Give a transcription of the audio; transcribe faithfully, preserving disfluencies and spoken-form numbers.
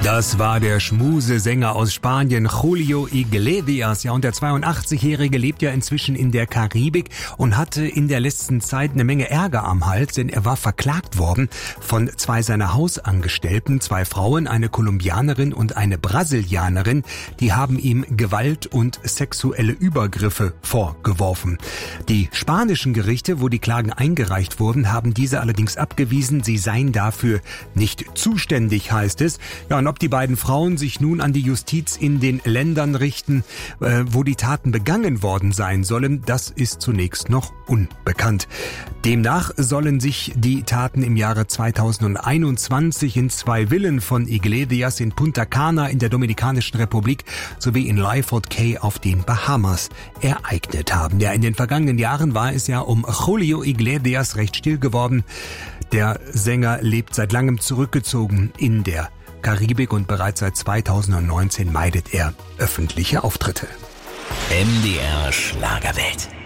Das war der Schmusesänger aus Spanien, Julio Iglesias. Ja, und der zweiundachtzigjährige lebt ja inzwischen in der Karibik und hatte in der letzten Zeit eine Menge Ärger am Hals, denn er war verklagt worden von zwei seiner Hausangestellten, zwei Frauen, eine Kolumbianerin und eine Brasilianerin. Die haben ihm Gewalt und sexuelle Übergriffe vorgeworfen. Die spanischen Gerichte, wo die Klagen eingereicht wurden, haben diese allerdings abgewiesen. Sie seien dafür nicht zuständig, heißt es. Ja, und ob die beiden Frauen sich nun an die Justiz in den Ländern richten, äh, wo die Taten begangen worden sein sollen, das ist zunächst noch unbekannt. Demnach sollen sich die Taten im Jahre zweitausendeinundzwanzig in zwei Villen von Iglesias in Punta Cana in der Dominikanischen Republik sowie in Lyford Cay auf den Bahamas ereignet haben. Ja, in den vergangenen Jahren war es ja um Julio Iglesias recht still geworden. Der Sänger lebt seit langem zurückgezogen in der Karibik und bereits seit zweitausendneunzehn meidet er öffentliche Auftritte. M D R Schlagerwelt.